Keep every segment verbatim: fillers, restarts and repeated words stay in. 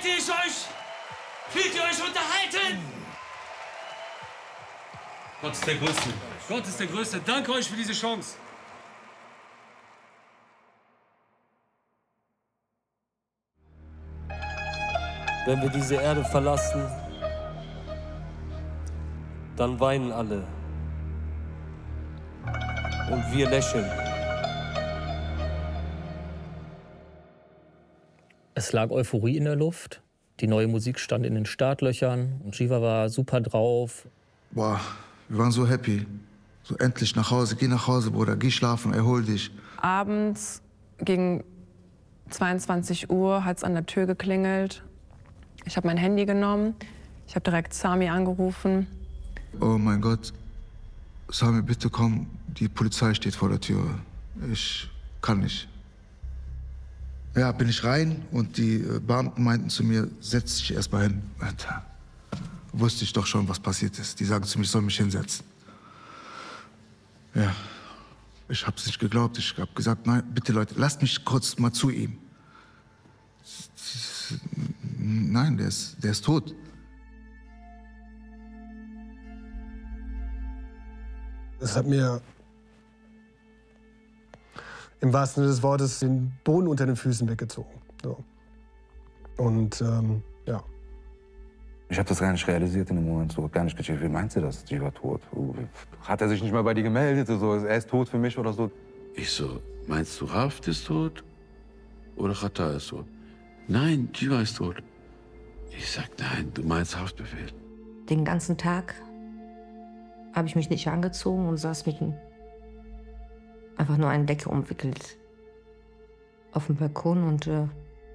Unterhalte ich euch? Fühlt ihr euch unterhalten? Gott ist der Größte. Gott ist der Größte. Danke euch für diese Chance. Wenn wir diese Erde verlassen, dann weinen alle. Und wir lächeln. Es lag Euphorie in der Luft. Die neue Musik stand in den Startlöchern und Jiva war super drauf. Boah, wir waren so happy. So endlich nach Hause. Geh nach Hause, Bruder. Geh schlafen, erhol dich. Abends gegen zweiundzwanzig Uhr hat es an der Tür geklingelt. Ich habe mein Handy genommen. Ich habe direkt Sami angerufen. Oh mein Gott. Sami, bitte komm. Die Polizei steht vor der Tür. Ich kann nicht. Ja, bin ich rein und die Beamten meinten zu mir, setz dich erst mal hin. Alter, wusste ich doch schon, was passiert ist. Die sagen zu mir, ich soll mich hinsetzen. Ja, ich hab's nicht geglaubt. Ich hab gesagt, nein, bitte Leute, lasst mich kurz mal zu ihm. Nein, der ist, der ist tot. Es hat mir im wahrsten Sinne des Wortes den Boden unter den Füßen weggezogen. So. Und ähm, ja. Ich habe das gar nicht realisiert in dem Moment, so gar nicht gecheckt. Wie meint sie das, Jiva tot? Hat er sich nicht mal bei dir gemeldet? So, er ist tot für mich oder so? Ich so, meinst du, Raft ist tot? Oder Xatar ist tot? Nein, Jiva ist tot. Ich sag, nein, du meinst Haftbefehl. Den ganzen Tag habe ich mich nicht angezogen und saß mit einfach nur eine Decke umwickelt auf dem Balkon und äh,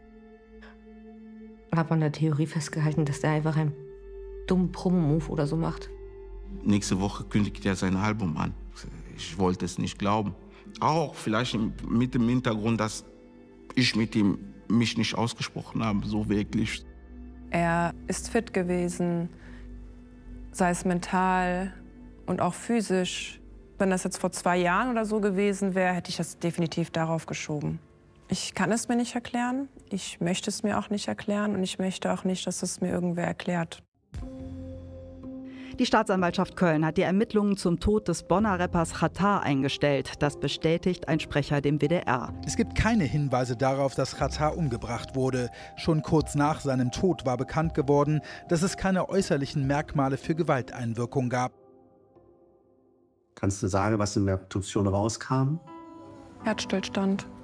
habe an der Theorie festgehalten, dass der einfach einen dummen Promo-Move oder so macht. Nächste Woche kündigt er sein Album an. Ich wollte es nicht glauben. Auch vielleicht mit dem Hintergrund, dass ich mit ihm mich nicht ausgesprochen habe, so wirklich. Er ist fit gewesen, sei es mental und auch physisch. Wenn das jetzt vor zwei Jahren oder so gewesen wäre, hätte ich das definitiv darauf geschoben. Ich kann es mir nicht erklären, ich möchte es mir auch nicht erklären und ich möchte auch nicht, dass es mir irgendwer erklärt. Die Staatsanwaltschaft Köln hat die Ermittlungen zum Tod des Bonner Rappers Xatar eingestellt. Das bestätigt ein Sprecher dem W D R. Es gibt keine Hinweise darauf, dass Xatar umgebracht wurde. Schon kurz nach seinem Tod war bekannt geworden, dass es keine äußerlichen Merkmale für Gewalteinwirkung gab. Kannst du sagen, was in der Obduktion rauskam? Herzstillstand.